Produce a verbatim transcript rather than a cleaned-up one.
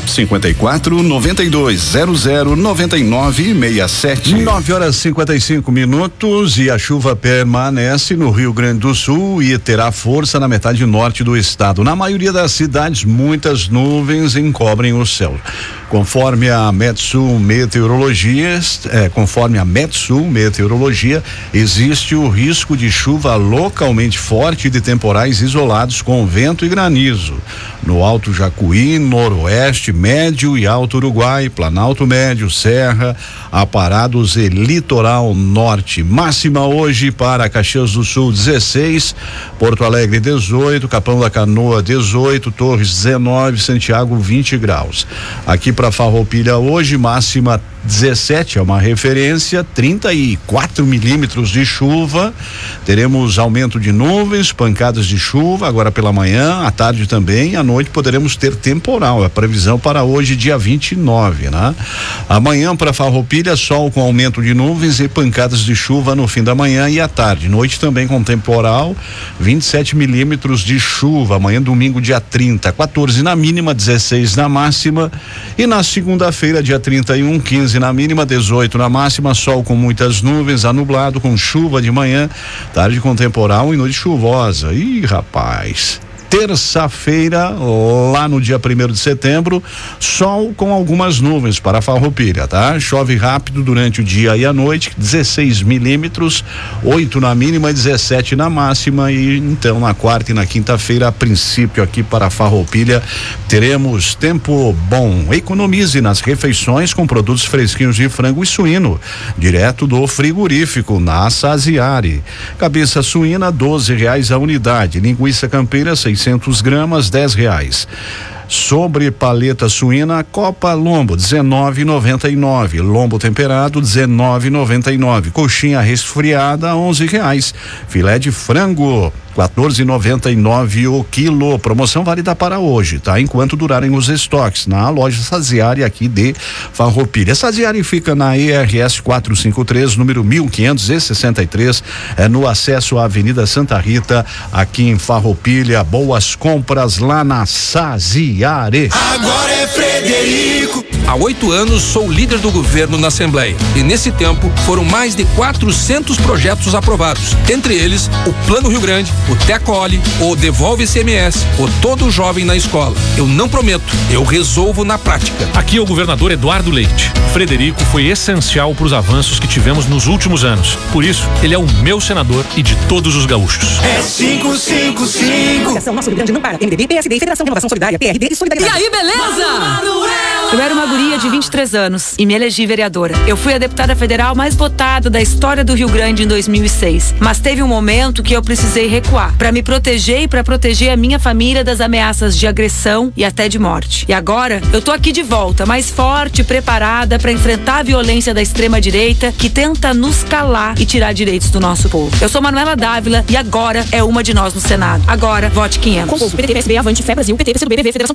cinquenta e quatro, noventa e dois, zero zero, noventa e nove, sessenta e sete. nove horas e cinquenta e cinco minutos e a chuva permanece no Rio Grande do Sul e terá força na metade norte do estado. Na maioria das cidades, muitas nuvens encobrem o céu. Conforme a Metsul Meteorologia, é, conforme a Metsul Meteorologia, existe o risco de chuva localmente forte e de temporais isolados com vento e granizo. No Alto Jacuí, Noroeste, Médio e Alto Uruguai, Planalto Médio, Serra, Aparados e Litoral Norte. Máxima hoje para Caxias do Sul dezesseis, Porto Alegre dezoito, Capão da Canoa dezoito, Torres dezenove, Santiago vinte graus. Aqui para Farroupilha hoje, máxima dezessete, é uma referência, trinta e quatro milímetros de chuva. Teremos aumento de nuvens, pancadas de chuva agora pela manhã, à tarde também, à noite poderemos ter temporal. A previsão para hoje, dia vinte e nove, né? Amanhã para Farroupilha, sol com aumento de nuvens e pancadas de chuva no fim da manhã e à tarde. Noite também com temporal, vinte e sete milímetros de chuva. Amanhã, domingo, dia trinta, quatorze na mínima, dezesseis na máxima. E na segunda-feira, dia trinta e um, quinze na mínima, dezoito na máxima, sol com muitas nuvens, anublado com chuva de manhã, tarde com temporal e noite chuvosa. Ih, rapaz. Terça-feira, lá no dia primeiro de setembro, sol com algumas nuvens para Farroupilha, tá? Chove rápido durante o dia e a noite, dezesseis milímetros, oito na mínima e dezessete na máxima. E então na quarta e na quinta-feira, a princípio aqui para Farroupilha, teremos tempo bom. Economize nas refeições com produtos fresquinhos de frango e suíno, direto do frigorífico, na Saziari. Cabeça suína, doze reais a unidade. Linguiça campeira, seiscentos gramas, dez reais. Sobre paleta suína, Copa Lombo, dezenove e noventa e nove. Lombo temperado, dezenove e noventa e nove. Coxinha resfriada, onze reais. Filé de frango, quatorze e noventa e nove o quilo. Promoção válida para hoje, tá? Enquanto durarem os estoques na loja Saziari aqui de Farroupilha. Saziari fica na E R S quatrocentos e cinquenta e três, número mil quinhentos e sessenta e três, é no acesso à Avenida Santa Rita, aqui em Farroupilha. Boas compras lá na Saziari. Agora é Frederico. Há oito anos sou líder do governo na Assembleia e nesse tempo foram mais de quatrocentos projetos aprovados, entre eles o Plano Rio Grande, o Tecole, o Devolve I C M S, o Todo Jovem na Escola. Eu não prometo, eu resolvo na prática. Aqui é o governador Eduardo Leite. Frederico foi essencial para os avanços que tivemos nos últimos anos. Por isso, ele é o meu senador e de todos os gaúchos. É cinco cinco cinco. Associação Nosso Rio Grande não para. M D B, P S D, Federação de Renovação Solidária, P R D e Solidariedade. E aí, beleza? Eu era uma guria de vinte e três anos e me elegi vereadora. Eu fui a deputada federal mais votada da história do Rio Grande em dois mil e seis. Mas teve um momento que eu precisei recuar para me proteger e para proteger a minha família das ameaças de agressão e até de morte. E agora eu tô aqui de volta, mais forte e preparada para enfrentar a violência da extrema direita que tenta nos calar e tirar direitos do nosso povo. Eu sou Manuela Dávila e agora é uma de nós no Senado. Agora vote quem é. Com o P T, P S B, Avante, Fé Brasil, P T, P C do B, B V, Federação